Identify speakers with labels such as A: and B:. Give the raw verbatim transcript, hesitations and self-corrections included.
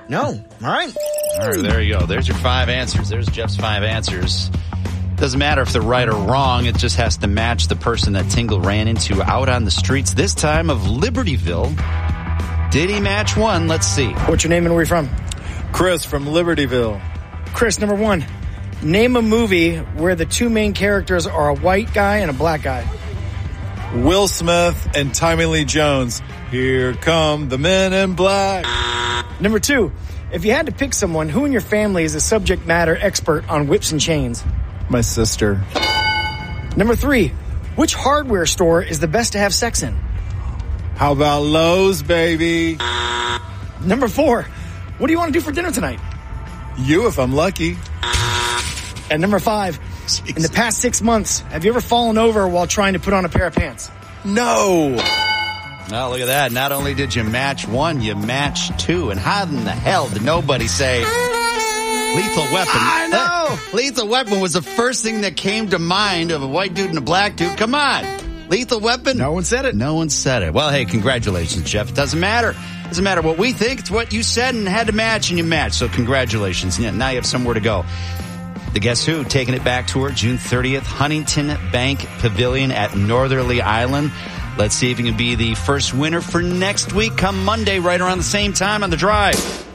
A: No. All right.
B: All right, there you go. There's your five answers. There's Jeff's five answers. Doesn't matter if they're right or wrong. It just has to match the person that Tingle ran into out on the streets, this time of Libertyville. Did he match one? Let's see.
A: What's your name and where you from?
C: Chris from Libertyville.
A: Chris, number one. Name a movie where the two main characters are a white guy and a black guy.
C: Will Smith and Tommy Lee Jones. Here come the men in black.
A: Number two. If you had to pick someone, who in your family is a subject matter expert on whips and chains?
C: My sister.
A: Number three. Which hardware store is the best to have sex in?
C: How about Lowe's, baby?
A: Number four. What do you want to do for dinner tonight?
C: You, if I'm lucky.
A: And number five. Jeez. In the past six months, have you ever fallen over while trying to put on a pair of pants?
C: No.
B: Oh, look at that. Not only did you match one, you matched two. And how in the hell did nobody say Lethal Weapon?
A: I know.
B: Lethal Weapon was the first thing that came to mind of a white dude and a black dude. Come on. Lethal Weapon?
A: No one said it.
B: No one said it. Well, hey, congratulations, Jeff. It doesn't matter. It doesn't matter what we think. It's what you said and had to match, and you matched. So congratulations. Now you have somewhere to go. The Guess Who, taking it back tour June thirtieth, Huntington Bank Pavilion at Northerly Island. Let's see if you can be the first winner for next week come Monday right around the same time on The Drive.